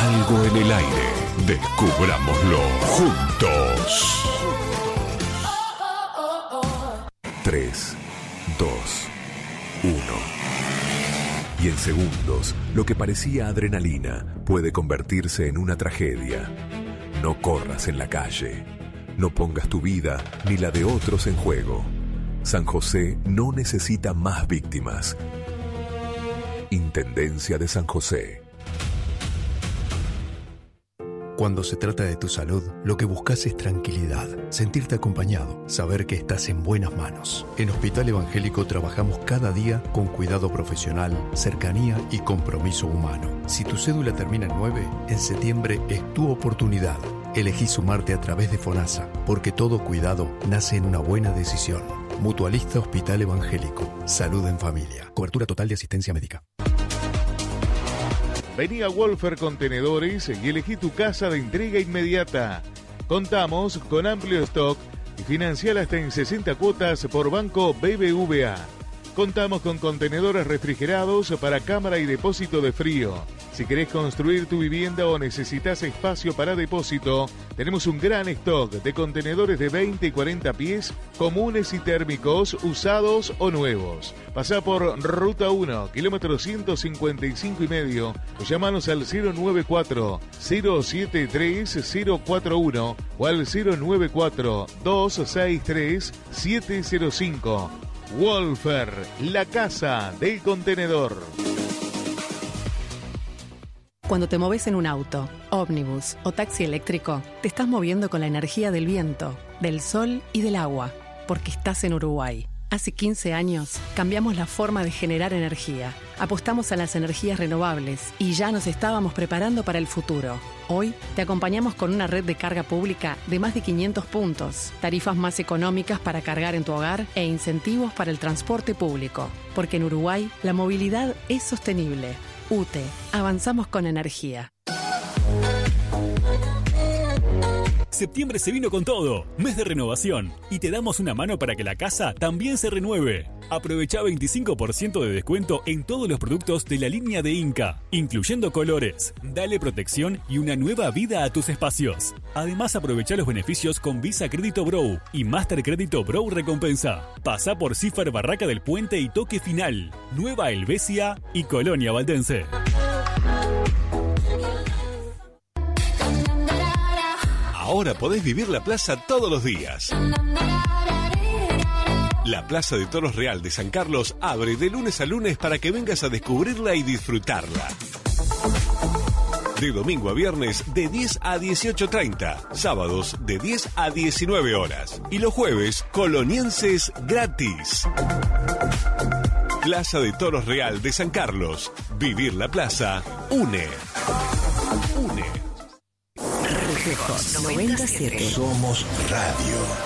Algo en el aire. Descubrámoslo juntos. 3, 2, 1. Y en segundos, lo que parecía adrenalina puede convertirse en una tragedia. No corras en la calle. No pongas tu vida ni la de otros en juego. San José no necesita más víctimas. Intendencia de San José. Cuando se trata de tu salud, lo que buscas es tranquilidad, sentirte acompañado, saber que estás en buenas manos. En Hospital Evangélico trabajamos cada día con cuidado profesional, cercanía y compromiso humano. Si tu cédula termina en 9, en septiembre es tu oportunidad. Elegí sumarte a través de FONASA, porque todo cuidado nace en una buena decisión. Mutualista Hospital Evangélico. Salud en familia. Cobertura total de asistencia médica. Vení a Wolfer Contenedores y elegí tu casa de entrega inmediata. Contamos con amplio stock y financiar hasta en 60 cuotas por Banco BBVA. Contamos con contenedores refrigerados para cámara y depósito de frío. Si querés construir tu vivienda o necesitas espacio para depósito, tenemos un gran stock de contenedores de 20 y 40 pies, comunes y térmicos, usados o nuevos. Pasá por Ruta 1, kilómetro 155,5, o llamanos al 094-073-041 o al 094-263-705. Wolfer, la casa del contenedor. Cuando te moves en un auto, ómnibus o taxi eléctrico, te estás moviendo con la energía del viento, del sol y del agua, porque estás en Uruguay. Hace 15 años cambiamos la forma de generar energía, apostamos a las energías renovables y ya nos estábamos preparando para el futuro. Hoy te acompañamos con una red de carga pública de más de 500 puntos, tarifas más económicas para cargar en tu hogar e incentivos para el transporte público. Porque en Uruguay la movilidad es sostenible. UTE, avanzamos con energía. Septiembre se vino con todo, mes de renovación, y te damos una mano para que la casa también se renueve. Aprovecha 25% de descuento en todos los productos de la línea de Inca, incluyendo colores. Dale protección y una nueva vida a tus espacios. Además, aprovecha los beneficios con Visa Crédito Brow y Master Crédito Brow Recompensa. Pasá por Cífer Barraca del Puente y Toque Final, Nueva Helvecia y Colonia Valdense. Ahora podés vivir la plaza todos los días. La Plaza de Toros Real de San Carlos abre de lunes a lunes para que vengas a descubrirla y disfrutarla. De domingo a viernes de 10 a 18:30, sábados de 10 a 19 horas y los jueves colonienses gratis. Plaza de Toros Real de San Carlos. Vivir la plaza une. Reflejos 97. Somos radio.